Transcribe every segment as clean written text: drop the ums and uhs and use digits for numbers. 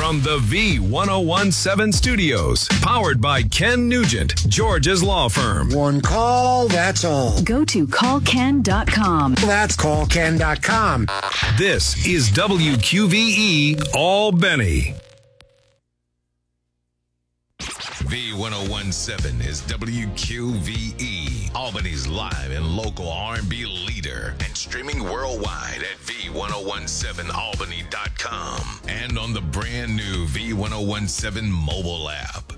From the V1017 studios, powered by Ken Nugent, George's law firm. One call, that's all. Go to callken.com. That's callken.com. This is WQVE Albany. V1017 is WQVE, Albany's live and local R&B leader, and streaming worldwide at V1017Albany.com and on the brand new V1017 mobile app.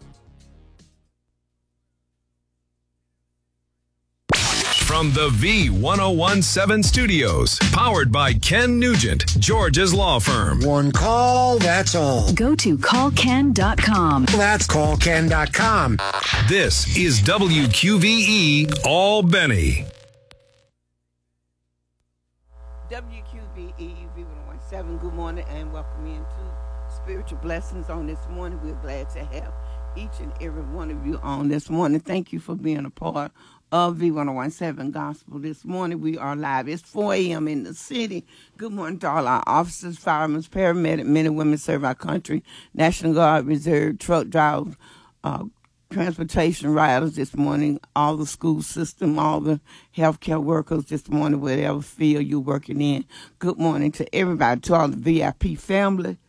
From the V1017 studios, powered by Ken Nugent, George's law firm. One call, that's all. Go to callken.com. That's callken.com. This is WQVE Albany. WQVE V1017, good morning and welcome into Spiritual Blessings on this morning. We're glad to have each and every one of you on this morning. Thank you for being a part of V1017 Gospel this morning. We are live. It's 4 a.m. in the city. Good morning to all our officers, firemen, paramedics, men and women serve our country, National Guard, Reserve, truck drivers, transportation riders this morning, all the school system, all the healthcare workers this morning, whatever field you're working in. Good morning to everybody, to all the VIP family.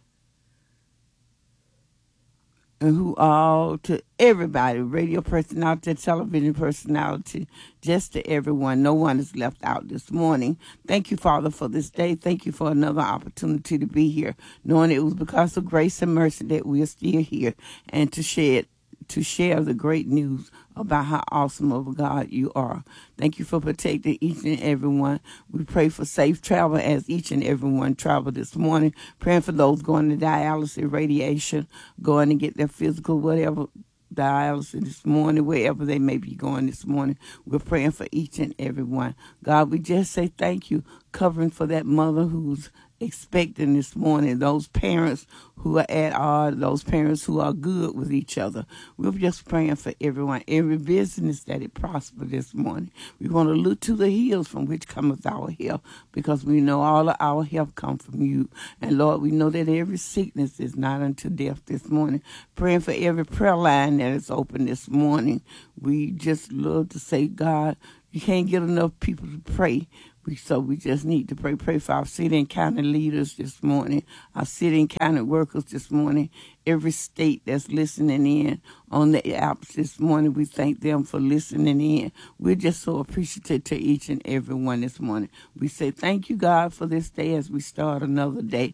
And to everybody, radio personality, television personality, just to everyone. No one is left out this morning. Thank you, Father, for this day. Thank you for another opportunity to be here, knowing it was because of grace and mercy that we are still here and to share the great news about how awesome of a God you are. Thank you for protecting each and every one. We pray for safe travel as each and every one travel this morning. Praying for those going to dialysis, radiation, going to get their physical, whatever, dialysis this morning, wherever they may be going this morning. We're praying for each and every one. God, we just say thank you, covering for that mother who's expecting this morning, those parents who are at odds, those parents who are good with each other. We're just praying for everyone, every business that it prosper this morning. We want to look to the hills from which cometh our help, because we know all of our help come from you. And Lord, we know that every sickness is not unto death this morning. Praying for every prayer line that is open this morning. We just love to say, God, you can't get enough people to pray. So we just need to pray. Pray for our city and county leaders this morning, our city and county workers this morning, every state that's listening in on the apps this morning. We thank them for listening in. We're just so appreciative to each and every one this morning. We say thank you, God, for this day as we start another day.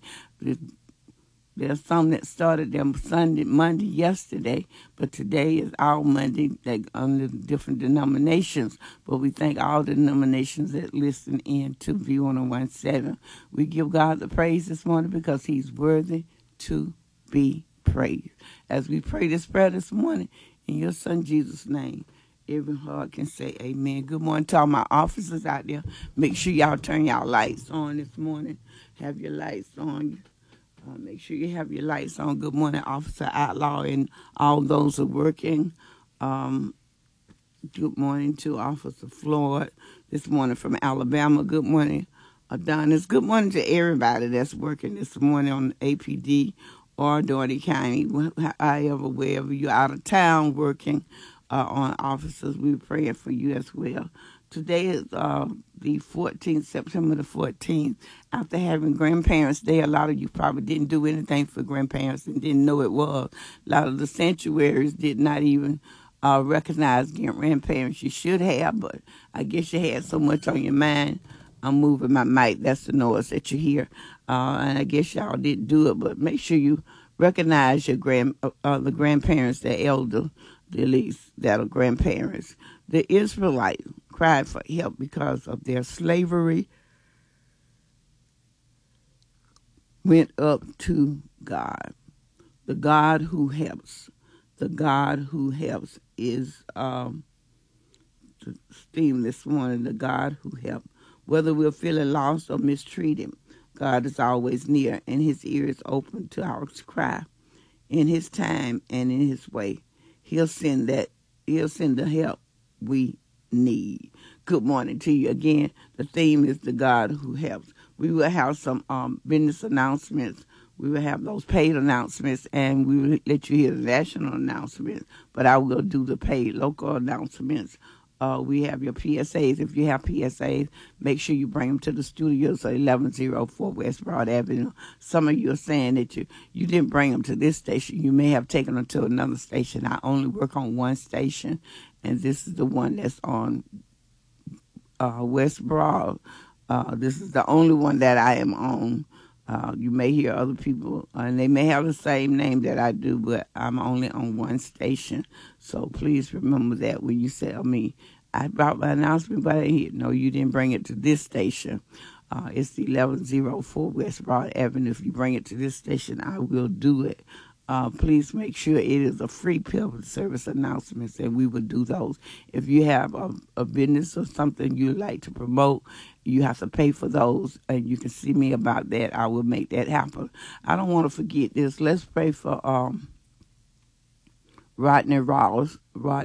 There's some that started them Monday, yesterday, but today is our Monday, under different denominations. But we thank all the denominations that listen in to V1017. We give God the praise this morning because he's worthy to be praised. As we pray this prayer this morning, in your son Jesus' name, every heart can say amen. Good morning to all my officers out there. Make sure y'all turn y'all lights on this morning. Have your lights on. Make sure you have your lights on. Good morning, Officer Outlaw, and all those who are working. Good morning to Officer Floyd this morning from Alabama. Good morning, Adonis. Good morning to everybody that's working this morning on APD or Doherty County, however, wherever you're out of town working on officers. We're praying for you as well. Today is the 14th, September the 14th. After having Grandparents' Day, a lot of you probably didn't do anything for grandparents and didn't know it was. A lot of the sanctuaries did not even recognize grandparents. You should have, but I guess you had so much on your mind. I'm moving my mic. That's the noise that you hear. And I guess y'all didn't do it, but make sure you recognize your the grandparents, the elder, the least that are grandparents. The Israelites cried for help because of their slavery, went up to God. The God who helps. The God who helps is the theme this morning, the God who helps. Whether we're feeling lost or mistreated, God is always near, and his ear is open to our cry. In his time and in his way, he'll send the help we need. Good morning to you again. The theme is the God who helps. We will have some business announcements we will have those paid announcements, and we will let you hear the national announcements, but I will do the paid local announcements. We have your PSAs. If you have PSAs, make sure you bring them to the studios at 1104 West Broad Avenue. Some of you are saying that you didn't bring them to this station. You may have taken them to another station. I only work on one station, and this is the one that's on West Broad. This is the only one that I am on. You may hear other people, and they may have the same name that I do, but I'm only on one station. So please remember that when you tell me, I brought my announcement, but no, you didn't bring it to this station. It's the 1104 West Broad Avenue. If you bring it to this station, I will do it. Please make sure it is a free public service announcements, and we will do those. If you have a business or something you'd like to promote, you have to pay for those, and you can see me about that. I will make that happen. I don't want to forget this. Let's pray for Rodney Rouse,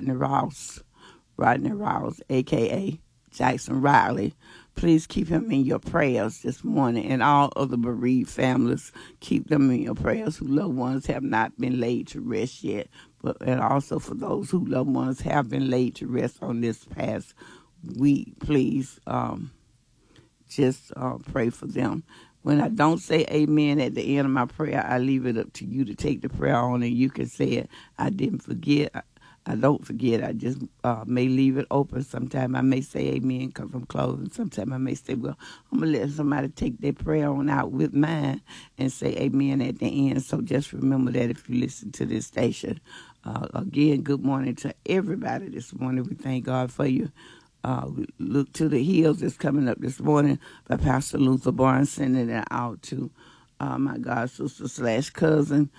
a.k.a. Jackson Riley. Please keep him in your prayers this morning, and all other bereaved families, keep them in your prayers whose loved ones have not been laid to rest yet, and also for those whose loved ones have been laid to rest on this past week. Please just pray for them. When I don't say amen at the end of my prayer, I leave it up to you to take the prayer on, and you can say it. I didn't forget. I don't forget. I just may leave it open. Sometimes I may say amen because I'm closing. Sometimes I may say, well, I'm going to let somebody take their prayer on out with mine and say amen at the end. So just remember that if you listen to this station. Again, good morning to everybody this morning. We thank God for you. We look to the hills that's coming up this morning by Pastor Luther Barnes, sending it out to my God sister / cousin,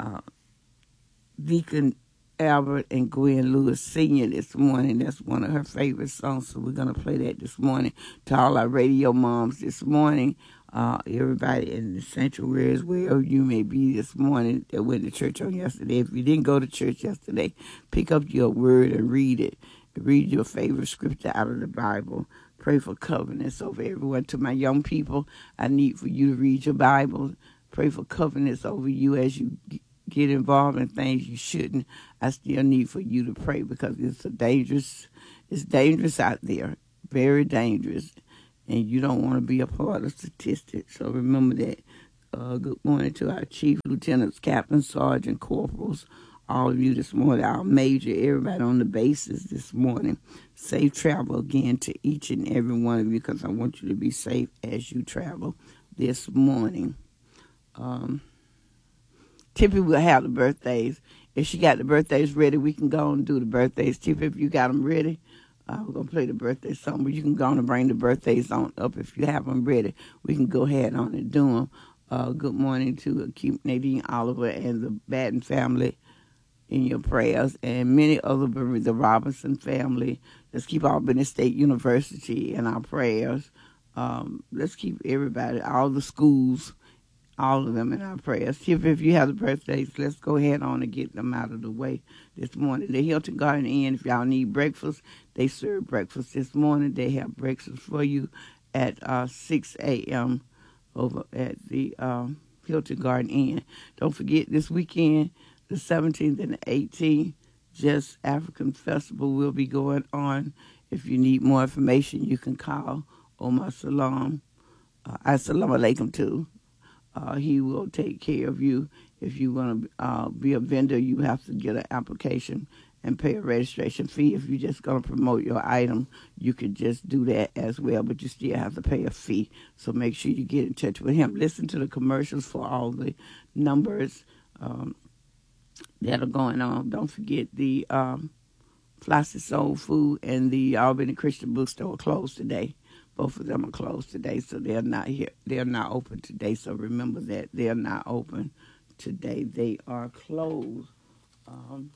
Deacon Albert and Gwen Lewis Sr. this morning. That's one of her favorite songs, so we're going to play that this morning. To all our radio moms this morning, everybody in the sanctuaries, wherever you may be this morning that went to church on yesterday. If you didn't go to church yesterday, pick up your word and read it. Read your favorite scripture out of the Bible. Pray for covenants over everyone. To my young people, I need for you to read your Bible. Pray for covenants over you as you get involved in things you shouldn't. I still need for you to pray because it's dangerous out there, very dangerous, and you don't want to be a part of statistics. So remember that. Good morning to our chief, lieutenants, captains, sergeant, corporals, all of you this morning, our major, everybody on the bases this morning. Safe travel again to each and every one of you because I want you to be safe as you travel this morning. Tippy will have the birthdays. If she got the birthdays ready, we can go and do the birthdays. Tippy, if you got them ready, we're going to play the birthday song, but you can go on and bring the birthdays on up. If you have them ready, we can go ahead on and do them. Good morning to keep Nadine Oliver and the Batten family in your prayers, and many other, the Robinson family. Let's keep Albany State University in our prayers. Let's keep everybody, all the schools, all of them in our prayers. If you have the birthdays, let's go ahead on and get them out of the way this morning. The Hilton Garden Inn, if y'all need breakfast, they serve breakfast this morning. They have breakfast for you at 6 a.m. over at the Hilton Garden Inn. Don't forget this weekend, the 17th and the 18th, Just African Festival will be going on. If you need more information, you can call Omar Salam. Assalamu alaikum too. He will take care of you. If you want to be a vendor, you have to get an application and pay a registration fee. If you're just going to promote your item, you could just do that as well, but you still have to pay a fee. So make sure you get in touch with him. Listen to the commercials for all the numbers that are going on. Don't forget the Flossie Soul Food and the Albany Christian Bookstore are closed today. Both of them are closed today, so they're not here. They're not open today, so remember that. They're not open today. They are closed. I'm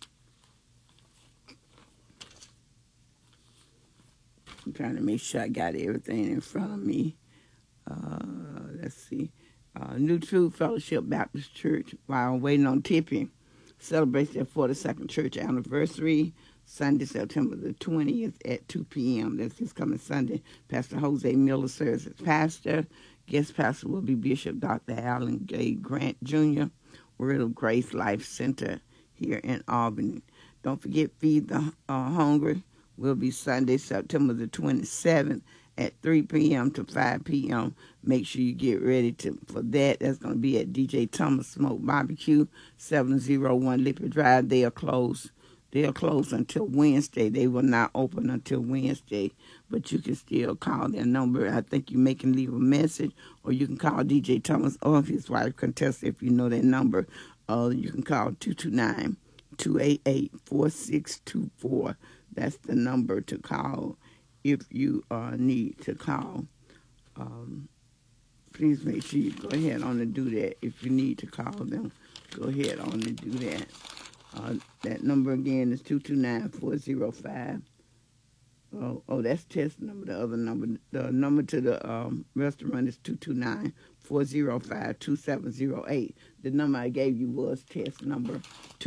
trying to make sure I got everything in front of me. Let's see. New Truth Fellowship Baptist Church, while I'm waiting on Tippy, celebrates their 42nd church anniversary, Sunday, September the 20th at 2 p.m. That's this coming Sunday. Pastor Jose Miller serves as pastor. Guest pastor will be Bishop Dr. Allen J. Grant Jr., Word of Grace Life Center here in Albany. Don't forget, Feed the Hungry will be Sunday, September the 27th at 3 p.m. to 5 p.m. Make sure you get ready for that. That's going to be at DJ Thomas Smoke Barbecue, 701 Lippy Drive. They are closed. They are closed until Wednesday. They will not open until Wednesday, but you can still call their number. I think you can leave a message, or you can call DJ Thomas or his wife, Contessa, if you know their number. You can call 229-288-4624. That's the number to call if you need to call. Please make sure you go ahead on and do that. If you need to call them, go ahead on and do that. That number again is 229-405. Oh, that's test number. The other number, the number to the restaurant is 229-405-2708. The number I gave you was test number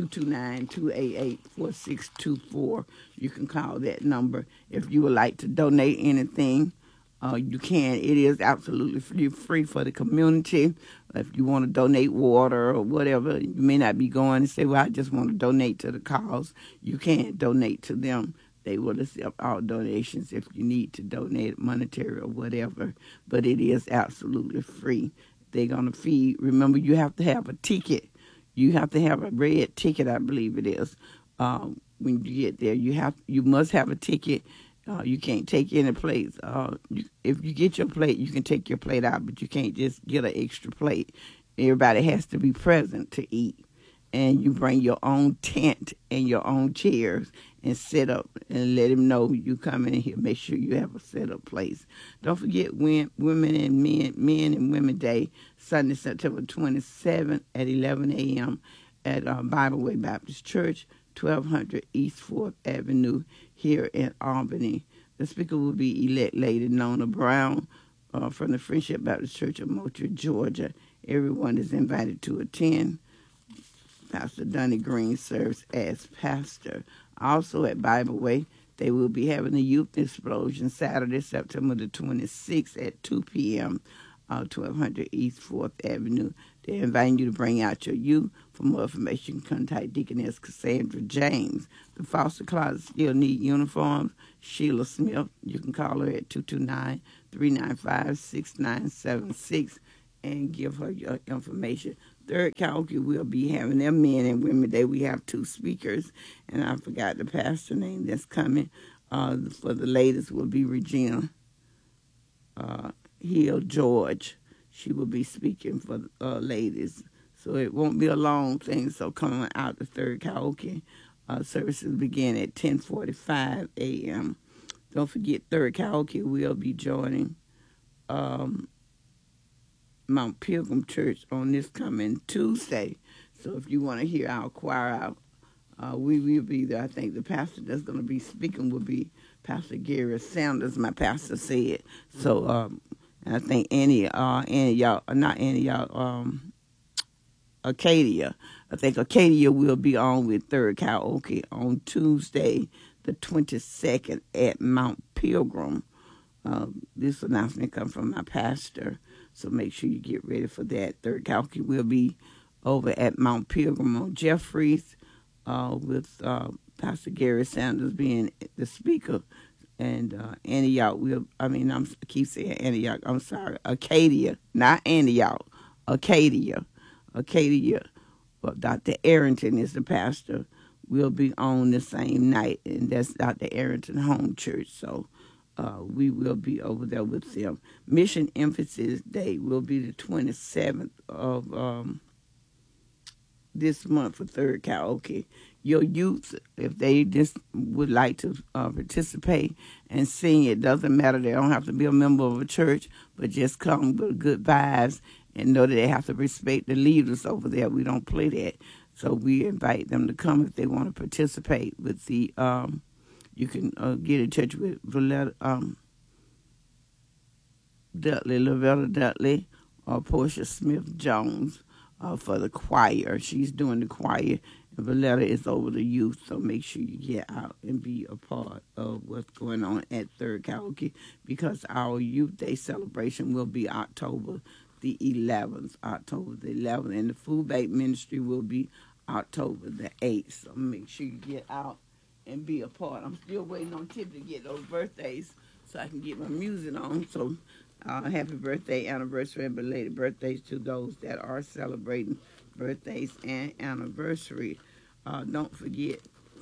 229-288-4624. You can call that number if you would like to donate anything. You can. It is absolutely free for the community. If you want to donate water or whatever, you may not be going and say, well, I just want to donate to the cause. You can donate to them. They will accept all donations if you need to donate monetary or whatever. But it is absolutely free. They're going to feed. Remember, you have to have a ticket. You have to have a red ticket, I believe it is. When you get there, you must have a ticket. You can't take any plates. If you get your plate, you can take your plate out, but you can't just get an extra plate. Everybody has to be present to eat. And you bring your own tent and your own chairs and set up and let them know you come in here. Make sure you have a set up place. Don't forget Women and Men and Women Day, Sunday, September 27th at 11 a.m. at Bible Way Baptist Church, 1200 East 4th Avenue here in Albany. The speaker will be elect Lady Nona Brown from the Friendship Baptist Church of Moultrie, Georgia. Everyone is invited to attend. Pastor Donnie Green serves as pastor. Also at Bible Way, they will be having a youth explosion Saturday, September the 26th at 2 p.m., 1200 East 4th Avenue. They're inviting you to bring out your youth. For more information, contact Deaconess Cassandra James. The foster closet still need uniforms. Sheila Smith, you can call her at 229-395-6976 and give her your information. Third Karaoke will be having their Men and Women Day. We have 2 speakers, and I forgot the pastor name that's coming. For the ladies will be Regina Hill George. She will be speaking for the ladies. So it won't be a long thing. So coming out the Third Karaoke services begin at 10:45 a.m. Don't forget Third Karaoke will be joining Mount Pilgrim Church on this coming Tuesday. So if you want to hear our choir out, we will be there. I think the pastor that's going to be speaking will be Pastor Gary Sanders, my pastor said. So I think Acadia. I think Acadia will be on with Third Karaoke on Tuesday, the 22nd at Mount Pilgrim. This announcement comes from my pastor, so make sure you get ready for that. Third Karaoke will be over at Mount Pilgrim on Jeffries with Pastor Gary Sanders being the speaker. And Antioch I keep saying Antioch. I'm sorry. Acadia, not Antioch. Acadia. Well, Dr. Arrington is the pastor. Will be on the same night, and that's Dr. Arrington Home Church. So we will be over there with them. Mission Emphasis Day will be the 27th of this month for Third Karaoke. Your youth, if they just would like to participate and sing, it doesn't matter. They don't have to be a member of a church, but just come with good vibes and know that they have to respect the leaders over there. We don't play that. So we invite them to come if they want to participate with the, you can get in touch with Lavetta Dudley or Portia Smith-Jones for the choir. She's doing the choir, Valletta is over the youth, so make sure you get out and be a part of what's going on at Third Karaoke, because our Youth Day celebration will be October the 11th, and the Food Bank Ministry will be October the 8th. So make sure you get out and be a part. I'm still waiting on Tiffany to get those birthdays so I can get my music on. So happy birthday, anniversary, and belated birthdays to those that are celebrating birthdays and anniversary. Don't forget,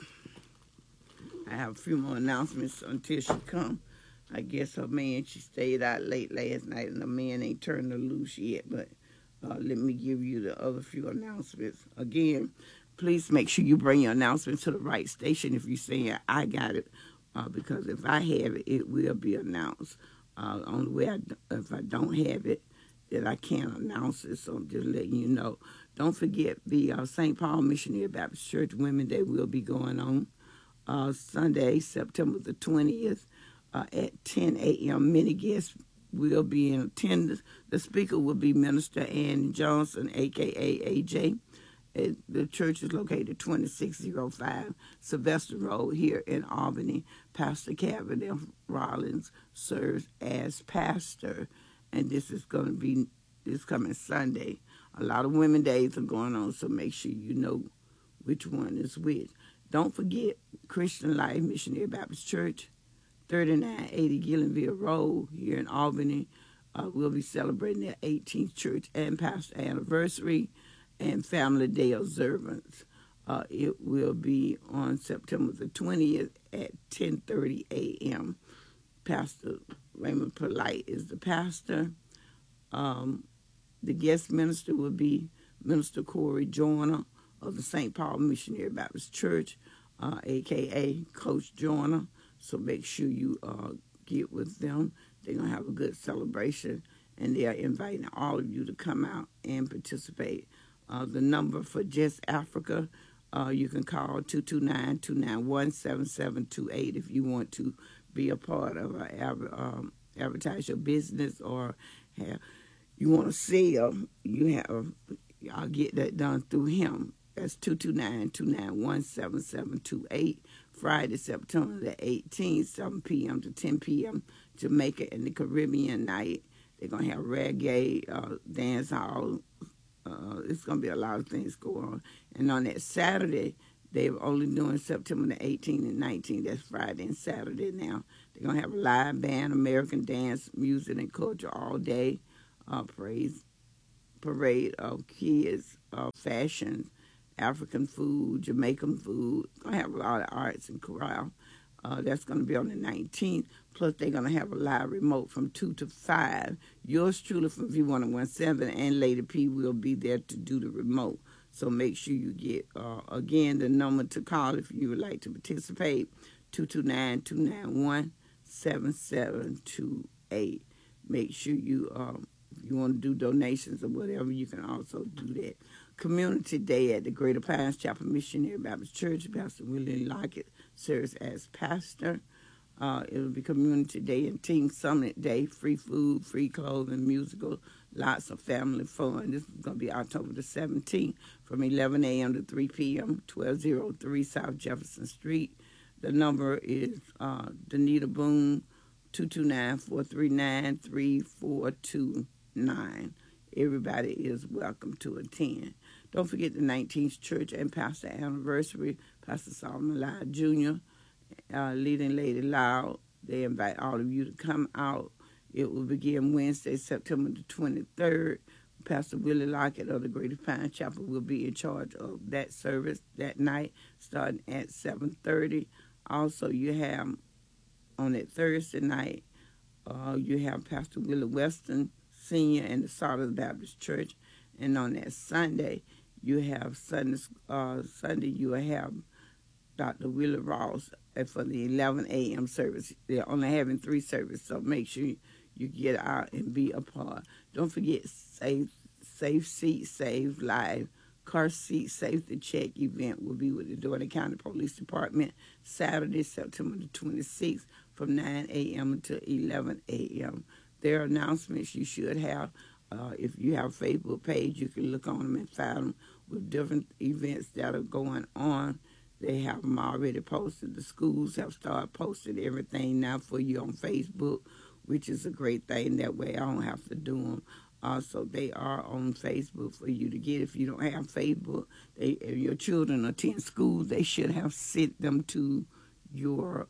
I have a few more announcements until she come. I guess her man, she stayed out late last night, and the man ain't turned her loose yet, but let me give you the other few announcements. Again, please make sure you bring your announcement to the right station if you're saying I got it, because if I have it, it will be announced. Only way if I don't have it, that I can't announce it, so I'm just letting you know. Don't forget the St. Paul Missionary Baptist Church Women Day will be going on Sunday, September the 20th at 10 a.m. Many guests will be in attendance. The speaker will be Minister Ann Johnson, a.k.a. AJ. The church is located 2605 Sylvester Road here in Albany. Pastor Kevin F. Rollins serves as pastor, and this is going to be this coming Sunday. A lot of women days are going on, so make sure you know which one is which. Don't forget Christian Life Missionary Baptist Church, 3980 Gillenville Road here in Albany. We'll be celebrating their 18th church and pastor anniversary and Family Day observance. It will be on September the 20th at 10:30 a.m. Pastor Raymond Polite is the pastor. The guest minister will be Minister Corey Joyner of the St. Paul Missionary Baptist Church, a.k.a. Coach Joyner. So make sure you get with them. They're going to have a good celebration, and they are inviting all of you to come out and participate. The number for Just Africa, you can call 229-291-7728 if you want to be a part of advertise your business, or you want to sell. I'll get that done through him. That's 229-291-7728. Friday, September the 18th, 7 p.m. to 10 p.m., Jamaica and the Caribbean night. They're going to have reggae, dance hall. It's going to be a lot of things going on. And on that Saturday, they're only doing September the 18th and 19th. That's Friday and Saturday now. They're going to have a live band, American dance, music, and culture all day. Parade of kids, fashion, African food, Jamaican food. Going to have a lot of arts and chorale. That's going to be on the 19th. Plus, they're going to have a live remote from 2 to 5. Yours truly from V1017 and Lady P will be there to do the remote. So make sure you get, again, the number to call if you would like to participate, 229-291-7728. Make sure you, if you want to do donations or whatever, you can also do that. Community Day at the Greater Pines Chapel Missionary Baptist Church. Pastor Willie Lockett serves as pastor. It will be Community Day and Team Summit Day. Free food, free clothing, musical, lots of family fun. This is going to be October the 17th from 11 a.m. to 3 p.m., 1203 South Jefferson Street. The number is Danita Boone, 229-439-3429. Everybody is welcome to attend. Don't forget the 19th church and pastor anniversary. Pastor Solomon Loud Jr., leading Lady Loud. They invite all of you to come out. It will begin Wednesday, September the 23rd. Pastor Willie Lockett of the Greater Pine Chapel will be in charge of that service that night, starting at 7:30. Also, you have on that Thursday night, you have Pastor Willie Weston Senior and the Salt Baptist Church, and on that Sunday, you have Sunday you will have Dr. Willie Ross for the 11 a.m. service. They're only having 3 services, so make sure you get out and be a part. Don't forget Safe Seat, Save Life. Car seat safety check event will be with the Dougherty County Police Department Saturday, September the 26th from 9 a.m. to 11 a.m. There are announcements you should have If you have a Facebook page, you can look on them and find them with different events that are going on. They have them already posted. The schools have started posting everything now for you on Facebook, which is a great thing. That way I don't have to do them. So they are on Facebook for you to get. If you don't have Facebook, if your children attend school, they should have sent them to your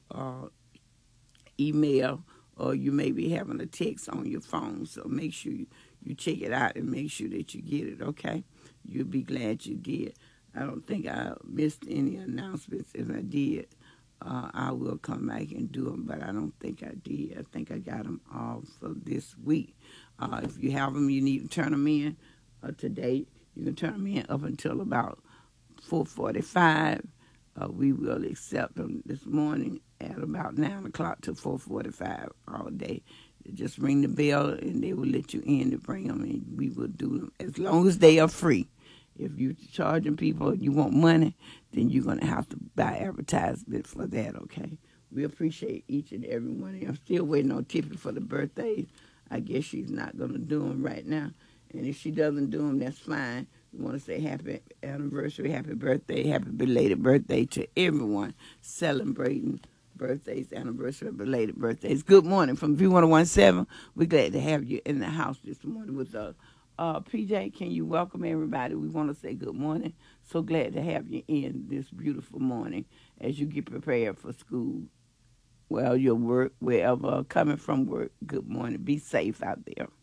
email, or you may be having a text on your phone. So make sure you check it out and make sure that you get it, okay? You'll be glad you did. I don't think I missed any announcements. If I did, I will come back and do them, but I don't think I did. I think I got them all for this week. If you have them, you need to turn them in today. You can turn them in up until about 4:45. We will accept them this morning at about 9 o'clock to 4:45 all day. Just ring the bell, and they will let you in to bring them, and we will do them as long as they are free. If you're charging people and you want money, then you're going to have to buy advertisement for that, okay? We appreciate each and every one of you. I'm still waiting on Tiffany for the birthdays. I guess she's not going to do them right now. And if she doesn't do them, that's fine. We want to say happy anniversary, happy birthday, happy belated birthday to everyone celebrating birthdays, anniversary, belated birthdays. Good morning from V1017. We're glad to have you in the house this morning with us. PJ, can you welcome everybody? We want to say good morning. So glad to have you in this beautiful morning as you get prepared for school. Well, your work, wherever, coming from work, good morning. Be safe out there.